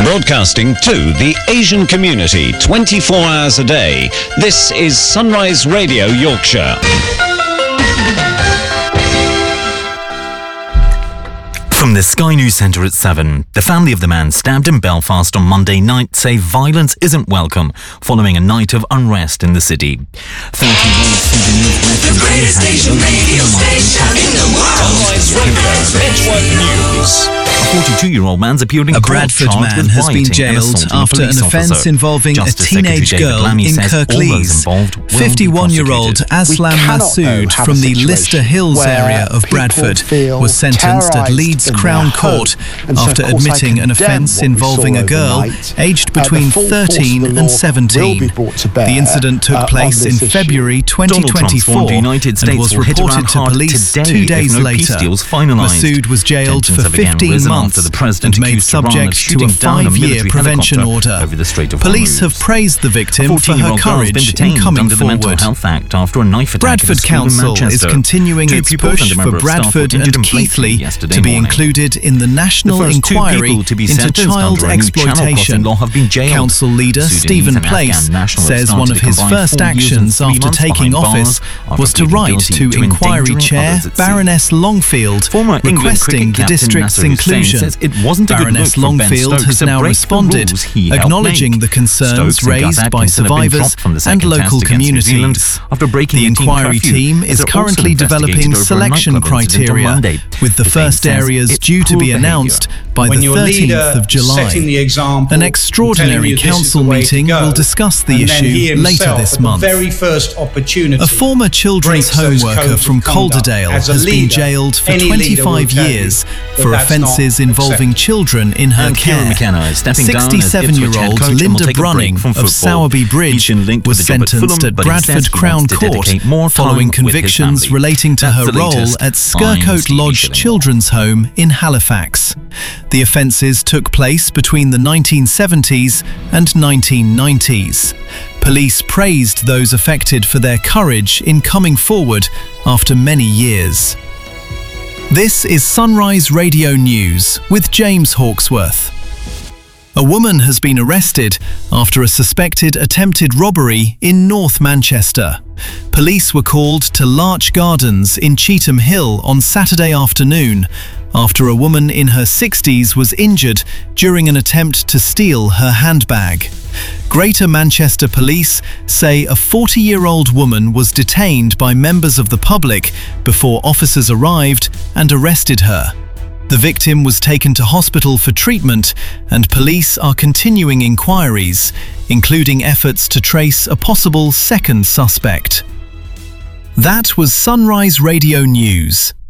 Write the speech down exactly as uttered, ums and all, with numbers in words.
Broadcasting to the Asian community twenty-four hours a day, this is Sunrise Radio Yorkshire. From the Sky News Centre at seven, the family of the man stabbed in Belfast on Monday night say violence isn't welcome following a night of unrest in the city. thirty-one Sudanese The greatest Asian radio station in the world. Sunrise Radio Network News. A forty-two-year-old man's appeared in A court Bradford charged man with has been rioting and jailed assaulting a after an police offence officer. involving Justice a teenage Secretary David girl Lammy in says all those Kirklees. involved will be fifty-one-year-old prosecuted. Aslam Massoud from the Lister Hills area of Bradford was sentenced at Leeds Crown Court after admitting an offence involving a girl aged between thirteen and seventeen. The incident took place in February twenty twenty-four and was reported to police two days later. Massoud was jailed for fifteen months and made subject to a five-year prevention order. Police have praised the victim for her courage in coming forward. Bradford Council is continuing its push for Bradford and Keighley to be included in the National Inquiry into Child Exploitation. Council leader Stephen Place says one of his first actions after taking office was to write to Inquiry Chair Baroness Longfield requesting the district's inclusion. Baroness Longfield has now responded, acknowledging the concerns raised by survivors and local communities. The inquiry team is currently developing selection criteria, with the first areas due to be announced by the thirteenth of July. An extraordinary council meeting will discuss the issue later this month. A former children's home worker from Calderdale has been jailed for twenty-five years for offences involving children in her care. sixty-seven-year-old Linda Brunning of Sowerby Bridge was sentenced at Bradford Crown Court following convictions relating to her role at Skircote Lodge Children's Home in Halifax. The offences took place between the nineteen seventies and nineteen nineties. Police praised those affected for their courage in coming forward after many years. This is Sunrise Radio News with James Hawksworth. A woman has been arrested after a suspected attempted robbery in North Manchester. Police were called to Larch Gardens in Cheetham Hill on Saturday afternoon after a woman in her sixties was injured during an attempt to steal her handbag. Greater Manchester Police say a forty-year-old woman was detained by members of the public before officers arrived and arrested her. The victim was taken to hospital for treatment, and police are continuing inquiries, including efforts to trace a possible second suspect. That was Sunrise Radio News.